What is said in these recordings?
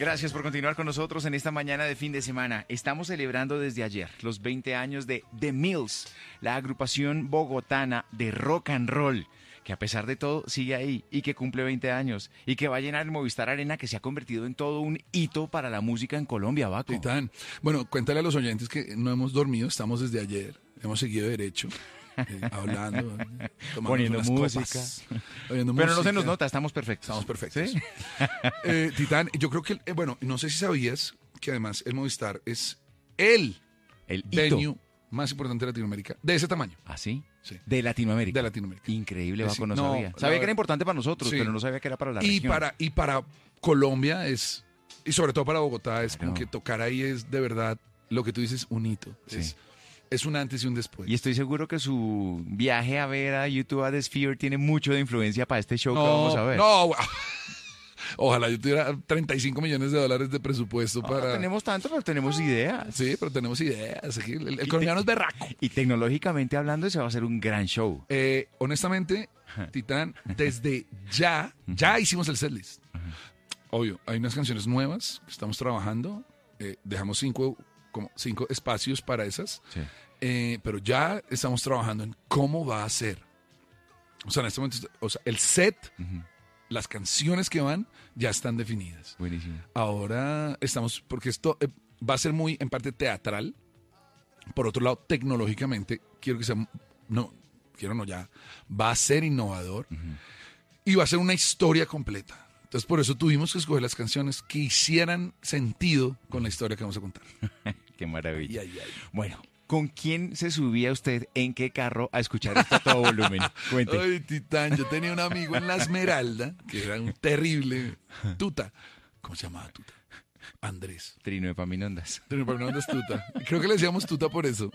Gracias por continuar con nosotros en esta mañana de fin de semana. Estamos celebrando desde ayer los 20 años de The Mills, la agrupación bogotana de rock and roll, que a pesar de todo sigue ahí y que cumple 20 años y que va a llenar el Movistar Arena, que se ha convertido en todo un hito para la música en Colombia, Baco. Titán. Bueno, cuéntale a los oyentes que no hemos dormido, estamos desde ayer, hemos seguido derecho. Hablando, poniendo música. Pero no se nos nota, estamos perfectos. Estamos perfectos. ¿Sí? Titán, yo creo que, bueno, no sé si sabías que además el Movistar es el venue hito más importante de Latinoamérica, de ese tamaño. ¿Ah, sí? Sí. De Latinoamérica. De Latinoamérica. Increíble, Baco, no no, sabía. Sabía que era importante para nosotros, sí, pero no sabía que era para la región. Y para Colombia es, y sobre todo para Bogotá, es Claro. como que tocar ahí es de verdad lo que tú dices, un hito. Sí. Es un antes y un después. Y estoy seguro que su viaje a ver a YouTube a The Sphere tiene mucho de influencia para este show que vamos a ver. No, ojalá yo tuviera 35 millones de dólares de presupuesto No para... tenemos tanto, pero tenemos ideas. Sí, pero tenemos ideas. Aquí el colombiano es berraco. Y tecnológicamente hablando, ese va a ser un gran show. Honestamente, Titán, desde ya hicimos el setlist. Obvio, hay unas canciones nuevas que estamos trabajando. Dejamos cinco espacios para esas. Sí. Pero ya estamos trabajando en cómo va a ser. O sea, en este momento, el set, las canciones que van, ya están definidas. Buenísimo. Ahora estamos, porque esto va a ser muy, en parte, teatral. Por otro lado, tecnológicamente, quiero que sea, ya, va a ser innovador. Y va a ser una historia completa. Entonces, por eso tuvimos que escoger las canciones que hicieran sentido con la historia que vamos a contar. Qué maravilla. Ay. Bueno, ¿con quién se subía usted en qué carro a escuchar esto a todo volumen? Cuente. Ay, Titán, yo tenía un amigo en La Esmeralda, que era un terrible tuta. ¿Cómo se llamaba tuta? Andrés. Trino de Paminondas. Trino de Paminondas tuta. Creo que le decíamos tuta por eso.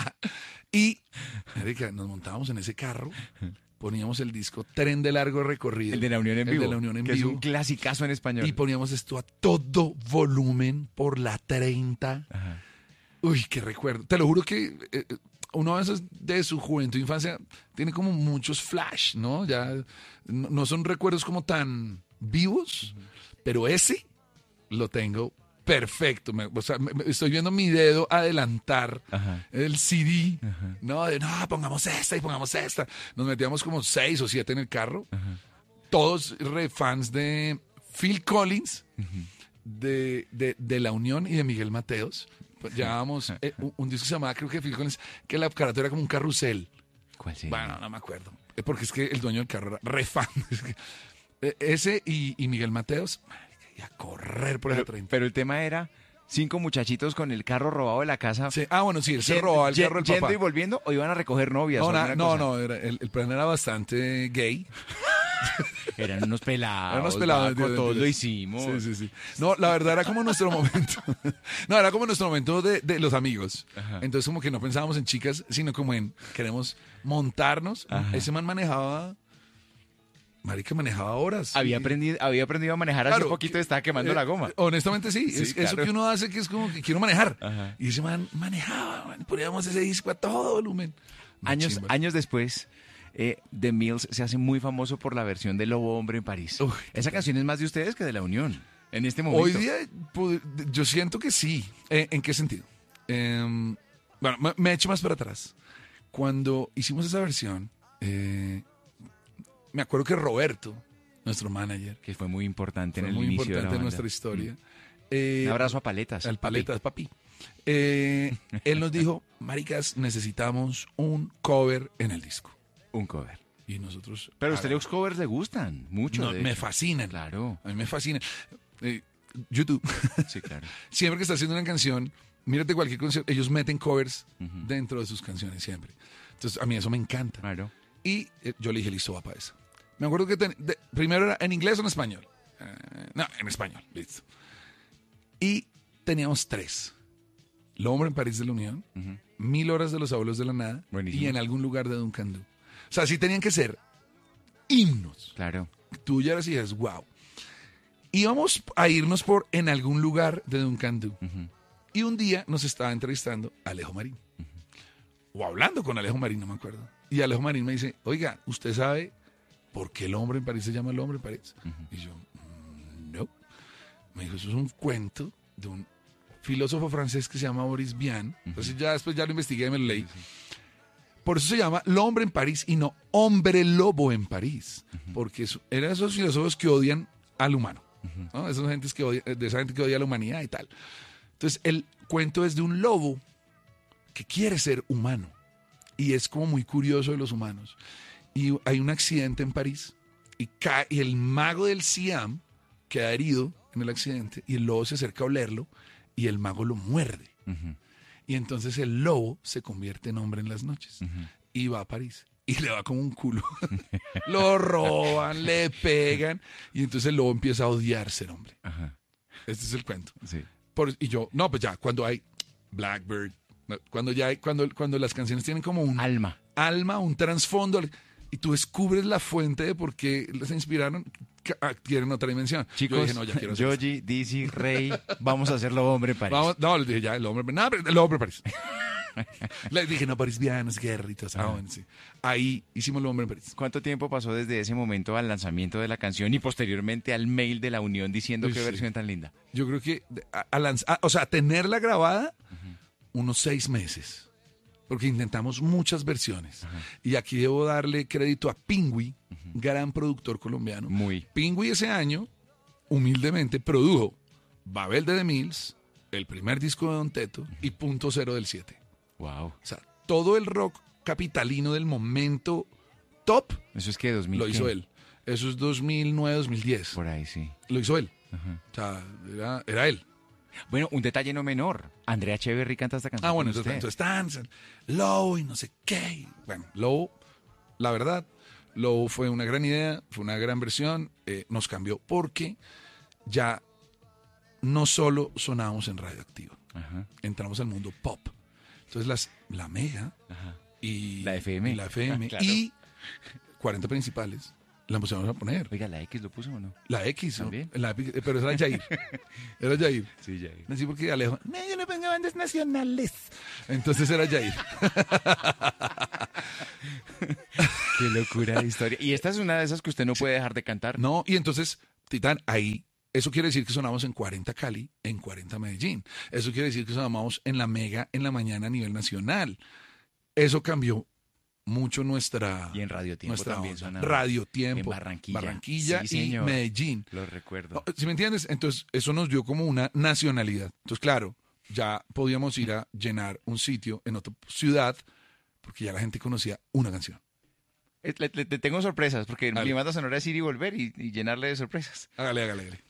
Y, Erika, nos montábamos en ese carro, poníamos el disco Tren de Largo Recorrido. El de La Unión en Vivo. El de La Unión en que Vivo. es un clasicazo en español. Y poníamos esto a todo volumen por la 30. Ajá. Uy, qué recuerdo. Te lo juro que uno a veces de su juventud, infancia, tiene como muchos flash, ¿no? Ya no son recuerdos como tan vivos, pero ese lo tengo perfecto. Estoy viendo mi dedo adelantar el CD, ¿no? Pongamos esta y pongamos esta. Nos metíamos como 6 o 7 en el carro. Todos fans de Phil Collins, de La Unión y de Miguel Mateos. Llevábamos un disco que se llamaba, creo que Phil Collins, que la carátula era como un carrusel. ¿Cuál sería? Bueno, no me acuerdo. Porque es que el dueño del carro era re fan. Ese y Miguel Mateos, y a correr por esa 30. Pero el tema era 5 muchachitos con el carro robado de la casa. Sí. Ah, bueno, sí, él se robaba el carro del ¿Yendo papá. y volviendo o iban a recoger novias? No, el plan era bastante gay. Eran unos pelados. Eran unos pelados. Baco, todos lo hicimos. Sí. No, la verdad era como nuestro momento. No, era como nuestro momento de los amigos. Ajá. Entonces como que no pensábamos en chicas, sino como en queremos montarnos. Ajá. Ese man manejaba... Marica, manejaba horas. Había aprendido a manejar hace poquito y estaba quemando la goma. Honestamente sí, Sí, es claro. eso que uno hace que es como que quiero manejar. Ajá. Y ese man manejaba, man, poníamos ese disco a todo volumen. Una chimba. Años después, The Mills se hace muy famoso por la versión de Lobo Hombre en París. Uy, Esa canción es más de ustedes que de La Unión, en este momento. Hoy día yo siento que sí. ¿En qué sentido? Bueno, me echo más para atrás. Cuando hicimos esa versión, me acuerdo que Roberto, nuestro manager, Que fue muy importante fue en el muy inicio de la importante en banda. nuestra historia. Un abrazo a Paletas. Al Paletas, papi. Él nos dijo, maricas, necesitamos un cover en el disco. Un cover. Y nosotros... Pero a usted los covers le gustan mucho. No, de me hecho. fascinan. Claro. A mí me fascinan. YouTube. Sí, claro. Siempre que está haciendo una canción, mírate cualquier canción, ellos meten covers dentro de sus canciones siempre. Entonces, a mí eso me encanta. Claro. Y yo le dije, listo, va para esa. Me acuerdo que primero era en inglés o en español. No, en español, listo. Y teníamos 3. Lo Hombre en París de la Unión, 1000 horas de los Abuelos de la Nada. Buenísimo. Y En algún lugar de Duncan Du. O sea, sí tenían que ser himnos. Claro. Tú ya decías, wow. Íbamos a irnos por En algún lugar de Duncan Du. Y un día nos estaba entrevistando Alejo Marín. O hablando con Alejo Marín, no me acuerdo. Y Alejo Marín me dice, oiga, ¿usted sabe por qué El Hombre en París se llama El Hombre en París? Y yo, no. Me dijo, eso es un cuento de un filósofo francés que se llama Boris Vian. Entonces ya después ya lo investigué y me lo leí. Por eso se llama L'Hombre en París y no Hombre Lobo en París. Porque eran esos filósofos que odian al humano. ¿No? De esa gente que odia a la humanidad y tal. Entonces el cuento es de un lobo que quiere ser humano. Y es como muy curioso de los humanos. Y hay un accidente en París y el mago del Siam queda herido en el accidente y el lobo se acerca a olerlo y el mago lo muerde. Y entonces el lobo se convierte en hombre en las noches y va a París y le va como un culo. Lo roban, le pegan y entonces el lobo empieza a odiar ser hombre. Este es el cuento. Sí. Y yo, no, pues ya, cuando hay Blackbird, cuando las canciones tienen como un alma, un trasfondo, y tú descubres la fuente de por qué les inspiraron, adquieren otra dimensión. Chicos, yo dije, no, ya quiero hacer Yogi, Dizzy, Rey, vamos a hacerlo hombre en París. No, les dije ya, el hombre en París. Les dije, no, París bien, no sé qué, ritos. Sí. Ahí hicimos el hombre en París. ¿Cuánto tiempo pasó desde ese momento al lanzamiento de la canción y posteriormente al mail de la Unión diciendo qué versión tan linda? Yo creo que tenerla grabada, unos 6 meses. Porque intentamos muchas versiones. Y aquí debo darle crédito a Pingüi, gran productor colombiano. Pingüi ese año, humildemente, produjo Babel de The Mills, el primer disco de Don Teto y Punto Cero del 7. Wow. O sea, todo el rock capitalino del momento top. ¿Eso es que 2000? Lo hizo él. Eso es 2009, 2010. Por ahí, sí. Lo hizo él. O sea, era él. Bueno, un detalle no menor. Andrea Echeverry canta esta canción. Bueno, entonces están Low y no sé qué. Bueno, Low, la verdad, Low fue una gran idea, fue una gran versión. Nos cambió porque ya no solo sonábamos en Radioactiva. Entramos al mundo pop. Entonces la Mega y la FM, claro. Y 40 principales la empezamos a poner. Oiga, ¿la X lo puso o no? La X, ¿también? Pero era Jair. Era Jair. Sí, Jair. Así porque Alejo, no, yo no pongo bandas nacionales. Entonces era Jair. Qué locura de historia. Y esta es una de esas que usted no puede dejar de cantar. No, y entonces, Titán, ahí, eso quiere decir que sonamos en 40 Cali, en 40 Medellín. Eso quiere decir que sonamos en la Mega en la mañana a nivel nacional. Eso cambió mucho nuestra... Y en Radio Tiempo también suena. Radio Tiempo. En Barranquilla sí, y Medellín. Lo recuerdo. ¿Sí me entiendes? Entonces, eso nos dio como una nacionalidad. Entonces, claro, ya podíamos ir a llenar un sitio en otra ciudad porque ya la gente conocía una canción. Le tengo sorpresas porque mi banda sonora es ir y volver y llenarle de sorpresas. Hágale.